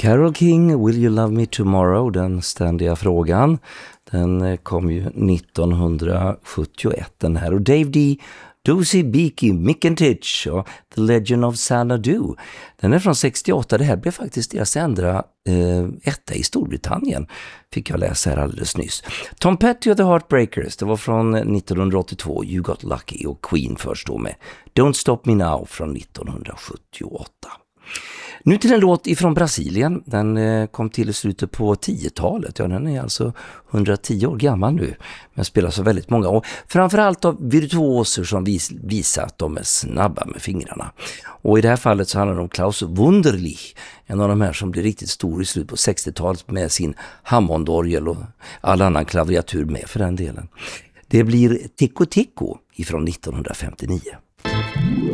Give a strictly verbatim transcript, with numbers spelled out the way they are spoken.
Carole King, Will You Love Me Tomorrow, den ständiga frågan. Den kom ju nittonhundrasjuttioett den här. Och Dave D. Dozy Beaky Mickentich och The Legend of Xanadu. Den är från sextioåtta. Det här blev faktiskt deras andra eh, etta i Storbritannien. Fick jag läsa här alldeles nyss. Tom Petty och The Heartbreakers. Det var från nittonhundraåttiotvå. You Got Lucky. Och Queen först då med Don't Stop Me Now från nittonhundrasjuttioåtta. Nu till en låt ifrån Brasilien. Den eh, kom till i slutet på tiotalet. Ja, den är alltså hundratio år gammal nu. Men spelas av väldigt många. Och framförallt av virtuoser som vis- visar att de är snabba med fingrarna. Och i det här fallet så handlar det om Klaus Wunderlich. En av de här som blir riktigt stor i slutet på sextiotalet med sin Hammondorgel och all annan klaviatur med för den delen. Det blir Tico Tico ifrån nittonhundrafemtionio.